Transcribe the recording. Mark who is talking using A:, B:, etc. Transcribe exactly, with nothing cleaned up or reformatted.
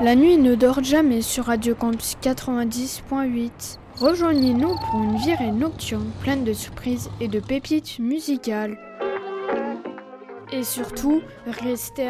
A: La nuit ne dort jamais sur Radio Campus quatre-vingt-dix point huit. Rejoignez-nous pour une virée nocturne pleine de surprises et de pépites musicales. Et surtout, restez